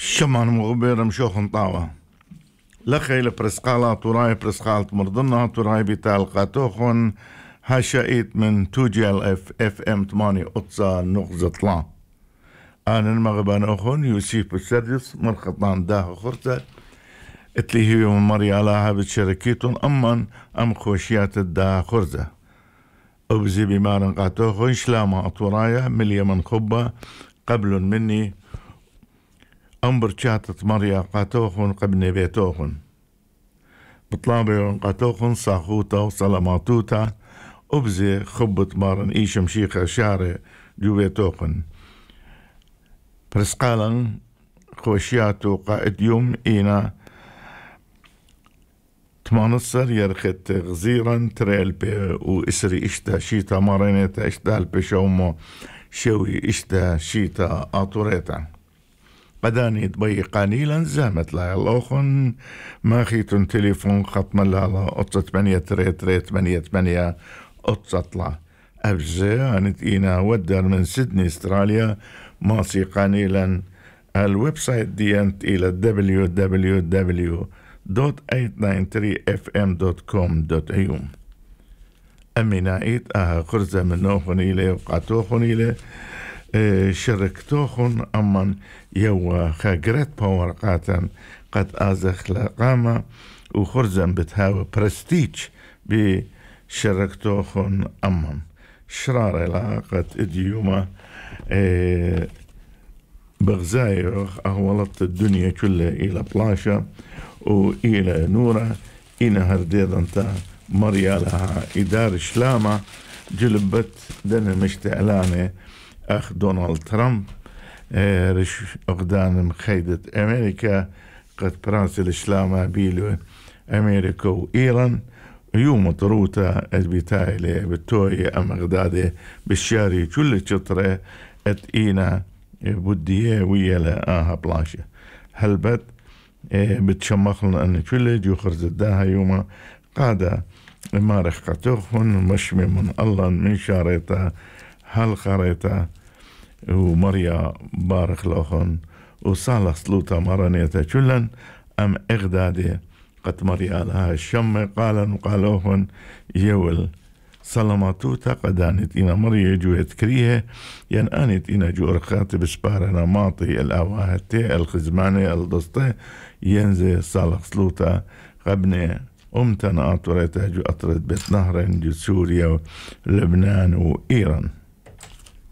شمان مغبر مشوخن طاوة لخيل برسقالة طراي برسقالة مرضنا طراي بتال قاتوخن هاشايت من توجيال اف ام 8 قطصة نغزة طلا أنا المغبان أخون يوسيف السادس مرخطان داه خرطة اتلي هي مريالها بتشاركيتون أمان أم خوشيات الداه خرزة أبزي بمارن قاتوخن شلامة أطورايا مليا من خبة قبل مني أمبر شاتت مريا قاتوخن قبني بيتوخن بطلابي قاتوخن صاخوتا وسلاماتوتا أبزي خبت مارن إيشم شيخة شارع جو بيتوخن برسقالا خوشياتو قائد يوم إينا تمانصر يرخت غزيرا تريل بي وإسري إشتا شيتا مارينيتا إشتال بشومو شوي إشتا شيتا آطوريتا قداني تبي قليلا زامت لا الأخن ما خيتون تليفون خط ملالا قطة 8 3 8 8 قطة أبزي أنت إينا ودر من سيدني استراليا ماسي قليلا الويب سايت ديانت إلى www.893fm.com.au أمينايت خرزة من نوخن إلي وقاتوخن إلي شركتوخن أمن يو خاقرت باور قاتن قد آزخ لقامة وخرزن بتهاو برستيج بشركتوخن أمن شرار علاقة إديوما بغزاير أهولت الدنيا كلها إلى بلاشا وإلى نورة إنا هرديد أنت مريالها إدار شلامة جلبت دنا مشتعلانة أخ دونالد ترامب رش أقدان مخيدة أمريكا قد براسل شلامة بيلو أمريكا وإيران يوم طروتا البتايلة بالتوي أم أغدادة بالشاري كل شطرة إينا بديه ويلا بلاشة هلبت بتشمخلنا أن كل جو خرز الداها يوما قادة مارخ قطوخن مشمي من الله من شاريتا هل خريتا ومريا بارخ لوخن وصالح سلوتا مرانيتا كلن أم إغدادي قد مريا لها الشم قالا وقالوهن يول سلاماتوتا قدانت إنا مريا جويت كريه ين آنت إنا جو رخات بسبارنا ماطي الأواهتي الخزماني الدسطي ينزي صالح سلوتا قبني أمتنا أطريتا جو أطرد بيت نهرين جو سوريا ولبنان وإيران